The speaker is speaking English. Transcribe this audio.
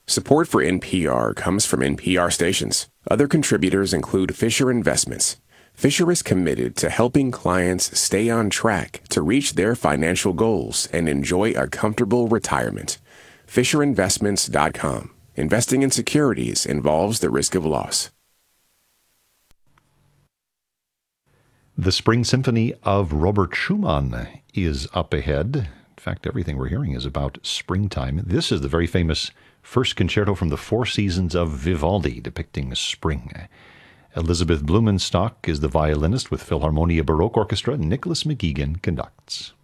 Support for NPR comes from NPR stations. Other contributors include Fisher Investments. Fisher is committed to helping clients stay on track to reach their financial goals and enjoy a comfortable retirement. FisherInvestments.com. Investing in securities involves the risk of loss. The Spring Symphony of Robert Schumann is up ahead. In fact, everything we're hearing is about springtime. This is the very famous First Concerto from the Four Seasons of Vivaldi, depicting spring. Elizabeth Blumenstock is the violinist with Philharmonia Baroque Orchestra. Nicholas McGeegan conducts.